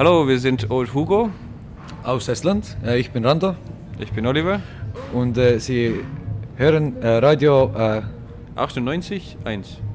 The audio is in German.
Hallo, wir sind Old Hugo. Aus Estland. Ich bin Randa. Ich bin Oliver. Und Sie hören Radio 98.1.